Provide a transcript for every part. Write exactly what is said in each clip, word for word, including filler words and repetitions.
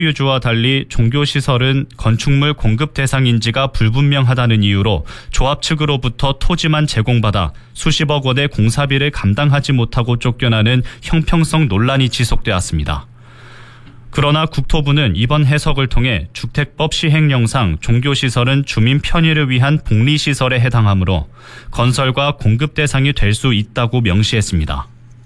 유주와 달리 종교시설은 건축물 공급 대상인지가 불분명하다는 이유로 조합 측으로부터 토지만 제공받아 수십억 원의 공사비를 감당하지 못하고 쫓겨나는 형평성 논란이 지속되었습니다. 그러나 국토부는 이번 해석을 통해 주택법 시행령상 종교시설은 주민 편의를 위한 복리시설에 해당하므로 건설과 공급 대상이 될 수 있다고 명시했습니다.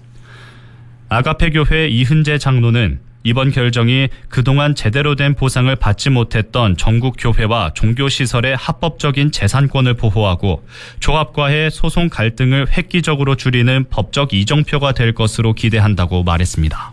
아가페교회 이흔재 장로는 이번 결정이 그동안 제대로 된 보상을 받지 못했던 전국 교회와 종교시설의 합법적인 재산권을 보호하고 조합과의 소송 갈등을 획기적으로 줄이는 법적 이정표가 될 것으로 기대한다고 말했습니다.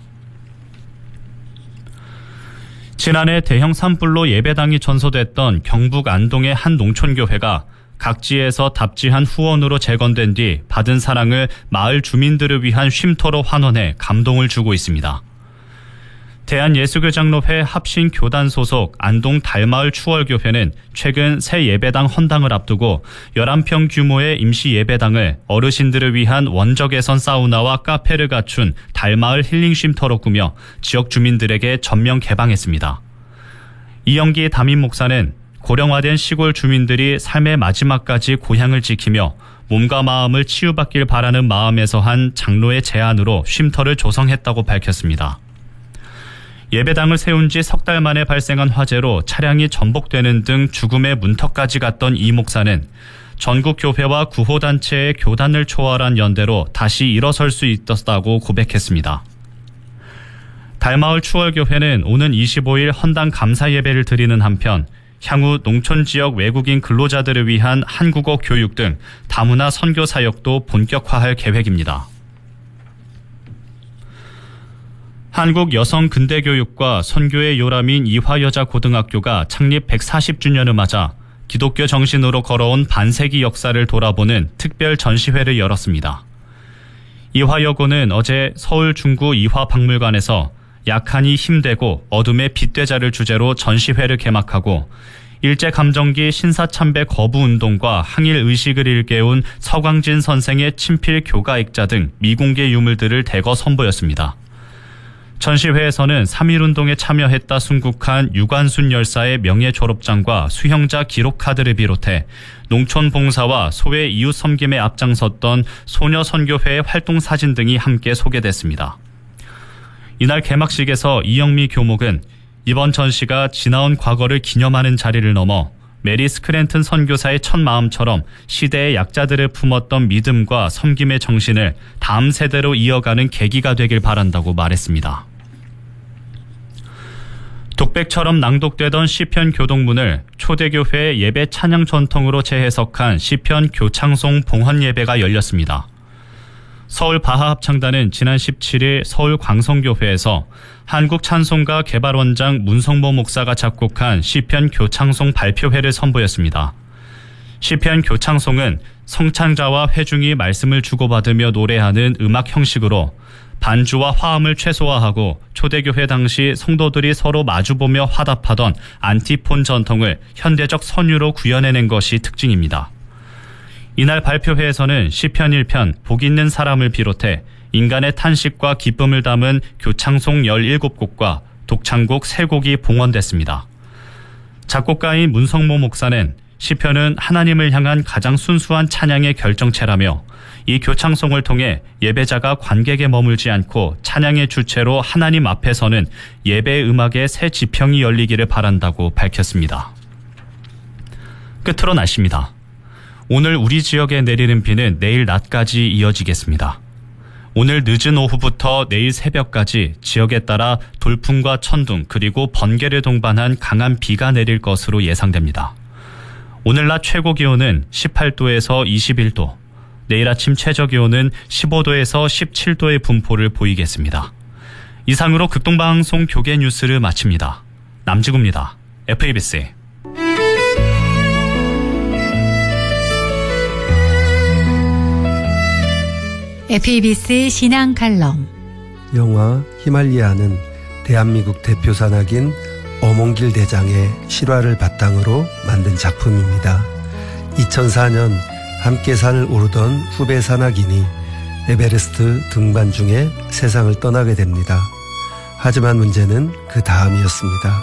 지난해 대형 산불로 예배당이 전소됐던 경북 안동의 한 농촌교회가 각지에서 답지한 후원으로 재건된 뒤 받은 사랑을 마을 주민들을 위한 쉼터로 환원해 감동을 주고 있습니다. 대한예수교장로회 합신 교단 소속 안동 달마을 추월교회는 최근 새 예배당 헌당을 앞두고 열한 평 규모의 임시 예배당을 어르신들을 위한 원적외선 사우나와 카페를 갖춘 달마을 힐링 쉼터로 꾸며 지역 주민들에게 전면 개방했습니다. 이영기 담임 목사는 고령화된 시골 주민들이 삶의 마지막까지 고향을 지키며 몸과 마음을 치유받길 바라는 마음에서 한 장로의 제안으로 쉼터를 조성했다고 밝혔습니다. 예배당을 세운 지 석 달 만에 발생한 화재로 차량이 전복되는 등 죽음의 문턱까지 갔던 이 목사는 전국 교회와 구호단체의 교단을 초월한 연대로 다시 일어설 수 있었다고 고백했습니다. 달마을 추월교회는 오는 이십오일 헌당 감사 예배를 드리는 한편 향후 농촌 지역 외국인 근로자들을 위한 한국어 교육 등 다문화 선교 사역도 본격화할 계획입니다. 한국여성근대교육과 선교의 요람인 이화여자고등학교가 창립 백사십 주년을 맞아 기독교 정신으로 걸어온 반세기 역사를 돌아보는 특별 전시회를 열었습니다. 이화여고는 어제 서울 중구 이화박물관에서 약하니 힘되고 어둠의 빛되자를 주제로 전시회를 개막하고 일제감정기 신사참배 거부운동과 항일의식을 일깨운 서광진 선생의 친필 교가액자 등 미공개 유물들을 대거 선보였습니다. 전시회에서는 삼일운동에 참여했다 순국한 유관순 열사의 명예 졸업장과 수형자 기록카드를 비롯해 농촌 봉사와 소외 이웃 섬김에 앞장섰던 소녀선교회의 활동 사진 등이 함께 소개됐습니다. 이날 개막식에서 이영미 교목은 이번 전시가 지나온 과거를 기념하는 자리를 넘어 메리 스크랜튼 선교사의 첫 마음처럼 시대의 약자들을 품었던 믿음과 섬김의 정신을 다음 세대로 이어가는 계기가 되길 바란다고 말했습니다. 독백처럼 낭독되던 시편 교동문을 초대교회의 예배 찬양 전통으로 재해석한 시편 교창송 봉헌 예배가 열렸습니다. 서울 바하합창단은 지난 십칠일 서울 광성교회에서 한국찬송가 개발원장 문성모 목사가 작곡한 시편 교창송 발표회를 선보였습니다. 시편 교창송은 성찬자와 회중이 말씀을 주고받으며 노래하는 음악 형식으로 반주와 화음을 최소화하고 초대교회 당시 성도들이 서로 마주보며 화답하던 안티폰 전통을 현대적 선율로 구현해낸 것이 특징입니다. 이날 발표회에서는 시편 일 편 복 있는 사람을 비롯해 인간의 탄식과 기쁨을 담은 교창송 열일곱 곡과 독창곡 세 곡이 봉헌됐습니다. 작곡가인 문성모 목사는 시편은 하나님을 향한 가장 순수한 찬양의 결정체라며 이 교창송을 통해 예배자가 관객에 머물지 않고 찬양의 주체로 하나님 앞에 서는 예배 음악의 새 지평이 열리기를 바란다고 밝혔습니다. 끝으로 날씨입니다. 오늘 우리 지역에 내리는 비는 내일 낮까지 이어지겠습니다. 오늘 늦은 오후부터 내일 새벽까지 지역에 따라 돌풍과 천둥 그리고 번개를 동반한 강한 비가 내릴 것으로 예상됩니다. 오늘 낮 최고 기온은 십팔 도에서 이십일 도, 내일 아침 최저 기온은 십오 도에서 십칠 도의 분포를 보이겠습니다. 이상으로 극동방송 교계 뉴스를 마칩니다. 남지구입니다. 에프이비씨. 에프이비씨 신앙 칼럼. 영화 히말리아는 대한민국 대표 산악인 어몽길 대장의 실화를 바탕으로 만든 작품입니다. 이천사 년 함께 산을 오르던 후배 산악인이 에베레스트 등반 중에 세상을 떠나게 됩니다. 하지만 문제는 그 다음이었습니다.